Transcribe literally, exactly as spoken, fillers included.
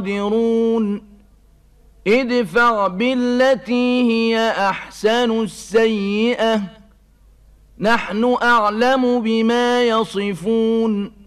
قادرون ادفع بالتي هي أحسن السيئة نحن أعلم بما يصفون